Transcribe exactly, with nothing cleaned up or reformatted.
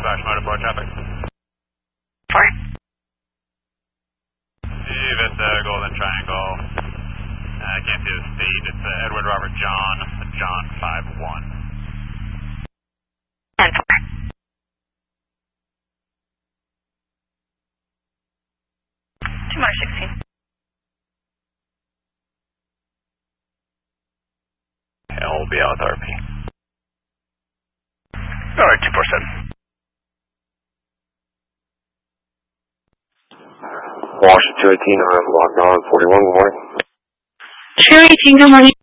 Slash Motor four traffic. four. Vista Golden Triangle. I uh, can't see the state. It's uh, Edward Robert John, John five one. ten four. Two more sixteen. L B out R P. Alright, two four seven. Washington two eighteen, I'm locked on forty-one, good morning. two eighteen, good morning.